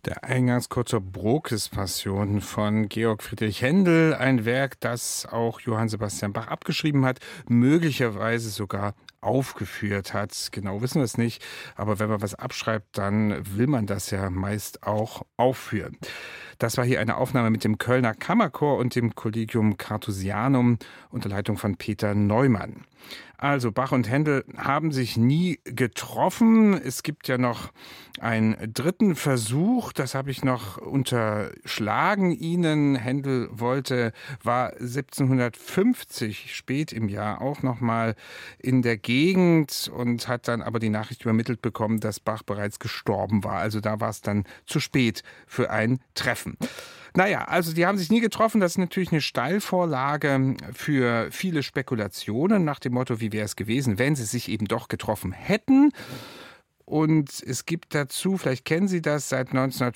Der Eingangschor zur Brokes-Passion von Georg Friedrich Händel, ein Werk, das auch Johann Sebastian Bach abgeschrieben hat, möglicherweise sogar aufgeführt hat. Genau wissen wir es nicht, aber wenn man was abschreibt, dann will man das ja meist auch aufführen. Das war hier eine Aufnahme mit dem Kölner Kammerchor und dem Collegium Carthusianum unter Leitung von Peter Neumann. Also Bach und Händel haben sich nie getroffen. Es gibt ja noch einen dritten Versuch, das habe ich noch unterschlagen Ihnen. Händel war 1750 spät im Jahr auch noch mal in der Gegend und hat dann aber die Nachricht übermittelt bekommen, dass Bach bereits gestorben war. Also da war es dann zu spät für ein Treffen. Naja, also die haben sich nie getroffen. Das ist natürlich eine Steilvorlage für viele Spekulationen nach dem Motto, wie wäre es gewesen, wenn sie sich eben doch getroffen hätten. Und es gibt dazu, vielleicht kennen Sie das, seit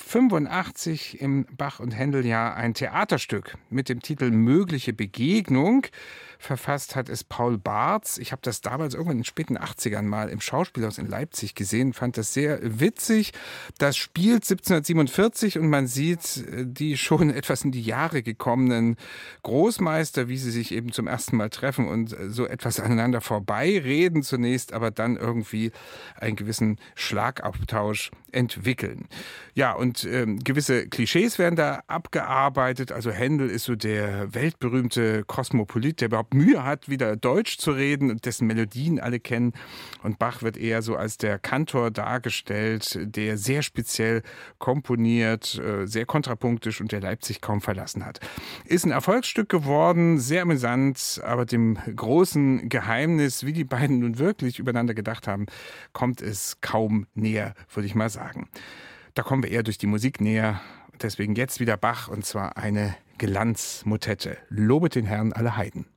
1985 im Bach- und Händel-Jahr ein Theaterstück mit dem Titel Mögliche Begegnung. Verfasst hat es Paul Bartz. Ich habe das damals irgendwann in den späten 80ern mal im Schauspielhaus in Leipzig gesehen, fand das sehr witzig. Das spielt 1747 und man sieht die schon etwas in die Jahre gekommenen Großmeister, wie sie sich eben zum ersten Mal treffen und so etwas aneinander vorbeireden zunächst, aber dann irgendwie einen gewissen Schlagabtausch entwickeln. Ja, und gewisse Klischees werden da abgearbeitet. Also Händel ist so der weltberühmte Kosmopolit, der überhaupt Mühe hat, wieder Deutsch zu reden und dessen Melodien alle kennen. Und Bach wird eher so als der Kantor dargestellt, der sehr speziell komponiert, sehr kontrapunktisch und der Leipzig kaum verlassen hat. Ist ein Erfolgsstück geworden, sehr amüsant, aber dem großen Geheimnis, wie die beiden nun wirklich übereinander gedacht haben, kommt es kaum näher, würde ich mal sagen. Da kommen wir eher durch die Musik näher. Deswegen jetzt wieder Bach, und zwar eine Glanzmotette. Lobet den Herrn alle Heiden.